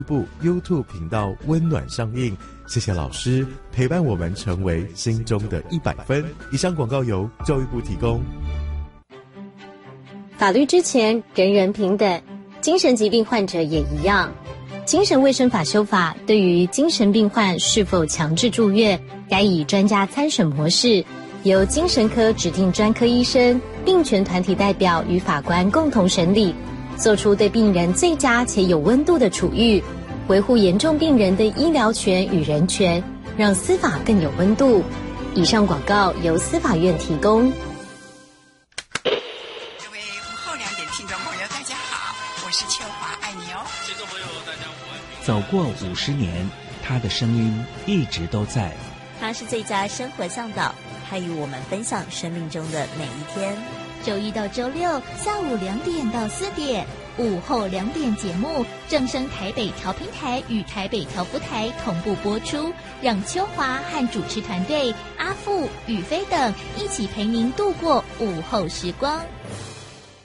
部 YouTube 频道温暖上映，谢谢老师陪伴我们成为心中的100分。以上广告由教育部提供。 法律之前人人平等，精神疾病患者也一样。精神卫生法修法对于精神病患是否强制住院，该以专家参审模式，由精神科指定专科医生、病权团体代表与法官共同审理，做出对病人最佳且有温度的处遇，维护严重病人的医疗权与人权，让司法更有温度。以上广告由司法院提供。 各位午后2点听众朋友，大家好，我是秋华，爱你哦。 听众朋友，大家午安。 走过50年，他的声音一直都在。 他是最佳生活向导，他与我们分享生命中的每一天。 周一到周六下午2点到4点，午后2点节目正声台北调频台与台北调福台同步播出，让秋华和主持团队阿富、宇飞等一起陪您度过午后时光。